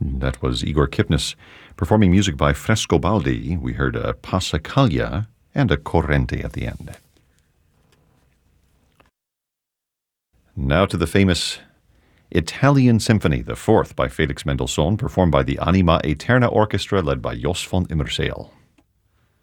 That was Igor Kipnis performing music by Frescobaldi. We heard a Passacaglia and a Corrente at the end. Now to the famous Italian Symphony, the fourth by Felix Mendelssohn, performed by the Anima Eterna Orchestra led by Jos von Immerseel.